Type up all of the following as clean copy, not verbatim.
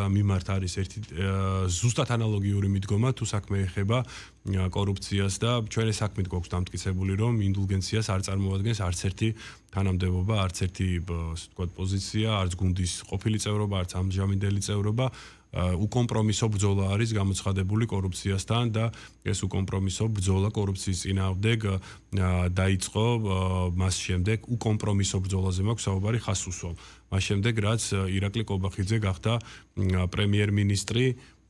მიმართ არის ერთი ზუსტად ანალოგიური მიდგომა თუ საქმე ეხება კორუფციას და ჩვენი საქმით გვაქვს დამტკიცებული რომ ინდულგენციას არ წარმოადგენს არც ერთი თანამდებობა, არც ერთი ვთქვათ პოზიცია, არც გუნდის ყოფილი წევრობა, არც ამჟამინდელი წევრობა უკომპრომისო ბრძოლა არის გამოცხადებული კორუფციასთან და ეს უკომპრომისო ბრძოლა კორუფციის წინააღმდეგ დაიწყო მას შემდეგ უკომპრომისო ბრძოლაზე მაქვს საუბარი ხასუსო. მას შემდეგ რაც ირაკლი კობახიძე გახდა პრემიერ-მინისტრი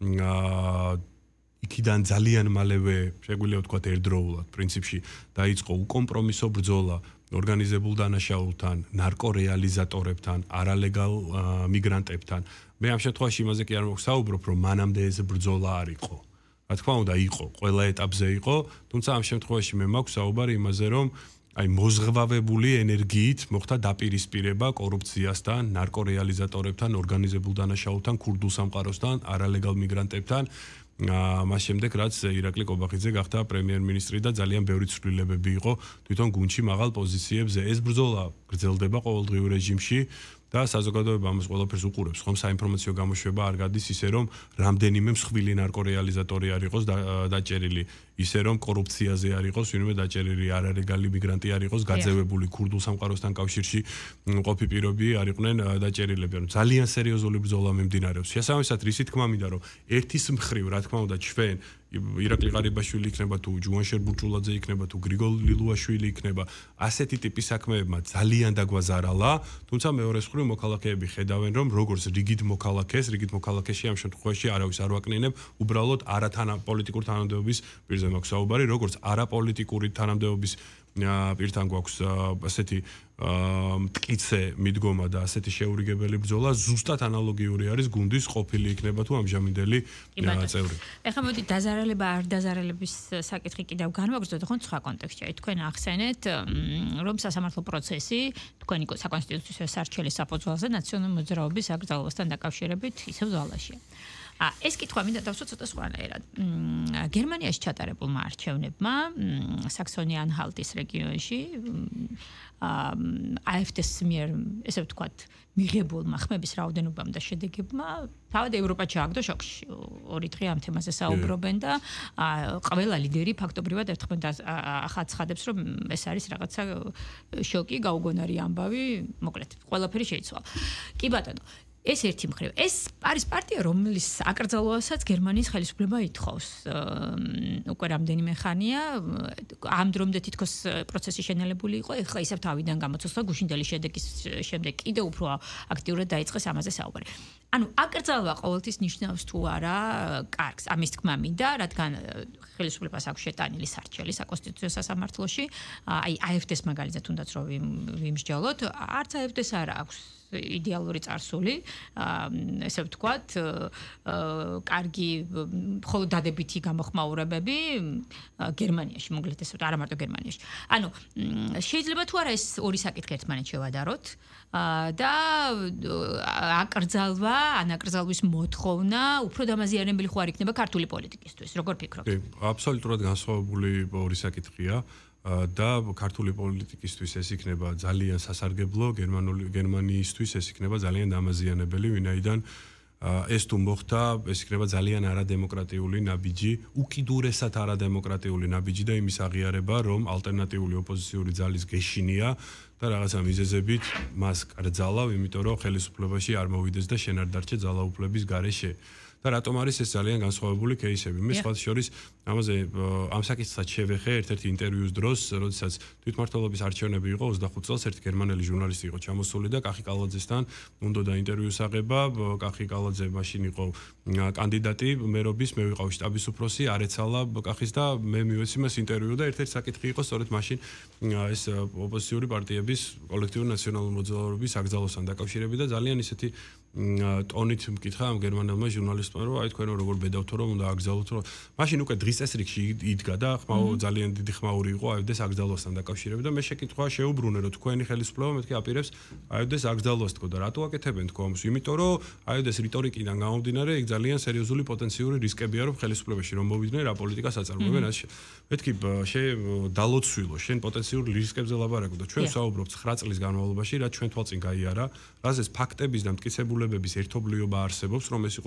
იქიდან ძალიან მალევე შეგვიძლია ვთქვათ ერთდროულად პრინციპში დაიწყო უკომპრომისო ბრძოლა ორგანიზებულ დანაშაულთან, ნარკორეალიზატორებთან, არალეგალ მიგრანტებთან. მე ამ შემთხვევაში იმაზე კი არ მოგსაუბრობ, რომ მანამდე ეს ბრძოლა არ იყო. რა თქმა უნდა, იყო, ყველა ეტაპზე იყო, თუმცა ამ შემთხვევაში მე მაქვს საუბარი იმაზე, რომ აი მოზღვავებული ენერგიით მოხდა დაპირისპირება კორუფციასთან, ნარკორეალიზატორებთან, ორგანიზებულ დანაშაულთან, ქურდულ სამყაროსთან, არალეგალ მიგრანტებთან. მას შემდეგ რაც ირაკლი კობახიძე გახდა პრემიერ-მინისტრი და ძალიან ბევრი ცვლილებები იყო თვითონ გუნდში მაღალ პოზიციებზე. ეს ბრძოლა გრძელდება ყოველდღიურ რეჟიმში და საზოგადოება ამას ყველაფერს უყურებს. ხომ საინფორმაციო გამოშვება არ გადის ისე რომ რამდენიმე მსხვილი ნარკორეალიზატორი არ იყოს დაჭერილი, ისე რომ კორუფციაზე არ იყოს ვინმე დაჭერილი, არალეგალი მიგრანტი არ იყოს გაძევებული, ქურდულ სამყაროსთან კავშირში მყოფი პირები არ იყვნენ დაჭერილები. ძალიან სერიოზული ბრძოლა მიმდინარეობს. შესაბამისად, რისი თქმა მინდა რომ ერთის მხრივ, რა თქმა უნდა, ჩვენ ირაკლი ყარიბაშვილი იქნება თუ ჯუანშერ ბურჭულაძე იქნება თუ გრიგოლ ლილუაშვილი იქნება, ასეთი ტიპის საქმეებმა ძალიან დაგვაზარალა, თუმცა მეორე მხრივ მოქალაქეები ხედავენ რომ როგორც რიგით მოქალაქეში ამ შემთხვევაში არავის არ ვაკნინებ, უბრალოდ პოლიტიკური თანამდებობის პირზე მაქვს საუბარი, როგორც არაპოლიტიკური თანამდებობის პირთან გვაქვს ასეთი მტკიცე მიდგომა და ასეთი შეურიგებელი ბრძოლა ზუსტად ანალოგიური არის გუნდის ყოფილი იქნება თუ ამჟამინდელი წევრი. ეხლა მოდი დაზარალება არ დაზარალების საკითხი კიდევ განვაგრძელოთ, ხო სხვა კონტექსტში. თქვენ ახსენეთ რომ სასამართლო პროცესი თქვენი საკონსტიტუციო სარჩელის საფუძველზე ნაციონალური მოძრაობის აკრძალვასთან დაკავშირებით ისევ ძალაშია. ეს კითხვა მინდა დავსვათ ცოტა სხვანაირად. გერმანიაში ჩატარებულმა არჩევნებმა საქსონი-ანჰალტის რეგიონში AfD-ს მიერ, ესე ვთქვათ, მიღებულმა ხმების რაოდენობამ და შედეგებმა თავად ევროპა ჩააგდო შოკში. ორი დღე ამ თემაზე საუბრობენ და ყველა ლიდერი ფაქტობრივად ერთხმად ახაცხადებს, რომ ეს არის რაღაცა შოკი, გაუგონარი ამბავი, მოკლედ, ყველაფერი შეიცვალა. კი ბატონო, ეს ერთი მხრივ. ეს არის პარტია, რომლის აკრძალვასაც გერმანიის ხელისუფლება ითხოვს. უკვე რამდენიმე ხანია, ამ დრომდე თითქოს პროცესი შენელებული იყო, ეხლა ისევ თავიდან გამოცოს და გუშინდელი შედეგის შემდეგ კიდევ უფრო აქტიურად დაიწყეს ამაზე საუბარი. ანუ აკრძალვა ყოველთვის ნიშნავს თუ არა კარგს, ამის თქმა მინდა, რადგან ხელისუფლებას აქვს შეტანილი სარჩელი საკონსტიტუციო სასამართლოში, აი AfD-ს მაგალითად თუნდაც რომ ვიმსჯელოთ, არც AfD-ს არ აქვს იდეალური წარსული, ესე ვთქვათ, კარგი მხოლოდ დადებითი გამოხმაურებები გერმანიაში, მოკლედ ესე არა მარტო გერმანიაში. ანუ შეიძლება თუ არა ეს ორი საკითხი ერთმანეთს შევადაროთ და აკრძალვა, აკრძალვის მოთხოვნა უფრო დამაზიანებელი ხო არ იქნება ქართული პოლიტიკისთვის, როგორ ფიქრობთ? კი, აბსოლუტურად განსხვავებული ორი საკითხია. და ქართული პოლიტიკისთვის ეს იქნება ძალიან სასარგებლო, გერმანიისთვის ეს იქნება ძალიან დამაზიანებელი, ვინაიდან ეს თუ მოხდა, ეს იქნება ძალიან არადემოკრატიული ნაბიჯი, უკიდურესად არადემოკრატიული ნაბიჯი და იმის აღიარება, რომ ალტერნატიული ოპოზიციური ძალის გეშინია და რაღაცა მიზეზებით მას კრძალავ, იმიტომ რომ ხელისუფლებაში არ მოვიდეს და შენ არ დარჩე ძალაუფლების გარეშე. და რატომ არის ეს ძალიან განსხვავებული кейსები? მე სხვა შორის ამაზე ამ საკითხსაც შევეხე ერთ-ერთი ინტერვიუს დროს, როდესაც თვითმმართველობის არჩევნები იყო 25 წელს, ერთი გერმანელი ჟურნალისტი იყო ჩამოსული და კახი კალაძესთან უნდოდა ინტერვიუს აღება. კახი კალაძე მაშინ იყო კანდიდატი მერობის, მე ვიყავ შტაბის უფროსი, არ ეცალა კახის და მე მივეცი მას ინტერვიუ და ერთ-ერთი საკითხი იყო სწორედ მაშინ ეს ოპოზიციური პარტიების კოლექტიური ნაციონალური მოძრაობის აკრძალვასთან დაკავშირებით და ძალიან ისეთი ტონით მკითხა ამ გერმანელმა ჟურნალისტმა, რომ აი თქვენ როგორ ბედავთო რომ უნდა აკრძალოთ, რომ მაშინ უკვე დღის წესრიგში იდგა და ძალიან დიდი ხმაური იყო AfD-ს აკრძალვასთან დაკავშირებით და მე შეკითხვა შეუბრუნე, რომ თქვენი ხელისუფლება მეთქი აპირებს AfD-ს აკრძალვას თქო და რატო აკეთებენ თქო ამას? იმიტომ რომ AfD-ს რიტორიკიდან გამომდინარე, იქ ძალიან სერიოზული პოტენციური რისკებია, რომ ხელისუფლებაში რომ მოვიდნენ რა პოლიტიკას აწარმოებენ ასე. მეთქი დალოცვილო, შენ პოტენციურ რისკებზე ლაპარაკობ და ჩვენ საუბრობთ 9 წლის განმავლობაში, რაც ჩვენ თვალწინ გაიარა, რაზეც ფაქტების და მტკიცებულებების ერთობლიობა არსებობს, რომ ეს